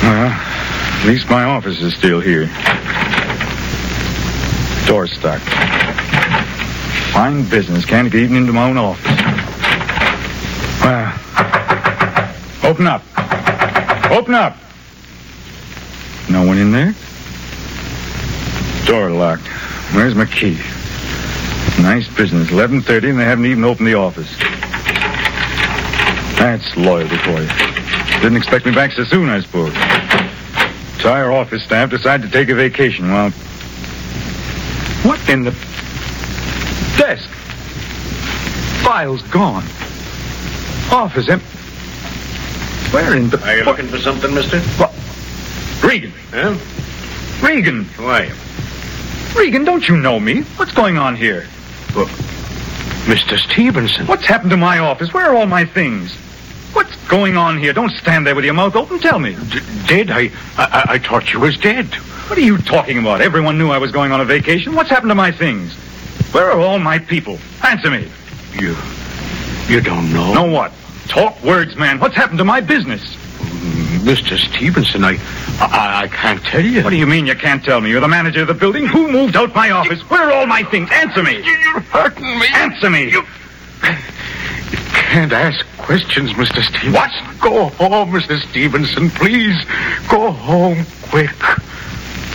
Well, at least my office is still here. Door stuck. Fine business. Can't get even into my own office. Well, open up. Open up. No one in there? Door locked. Where's my key? Nice business. 11:30 and they haven't even opened the office. That's loyalty for you. Didn't expect me back so soon, I suppose. Entire office staff decided to take a vacation. Well, what in the... Desk. Files gone. Office empty. Where in the... Are you looking for something, mister? What? Regan. Huh? Regan. Who are you? Regan, don't you know me? What's going on here? Well, Mr. Stevenson. What's happened to my office? Where are all my things? What's going on here? Don't stand there with your mouth open. Tell me. Dead? I thought you was dead. What are you talking about? Everyone knew I was going on a vacation. What's happened to my things? Where are all my people? Answer me. You don't know? Know what? Talk words, man. What's happened to my business? Mr. Stevenson, I can't tell you. What do you mean you can't tell me? You're the manager of the building. Who moved out my office? Where are all my things? Answer me. You're hurting me. Answer me. You can't ask questions, Mr. Stevenson. What? Go home, Mr. Stevenson, please. Go home quick.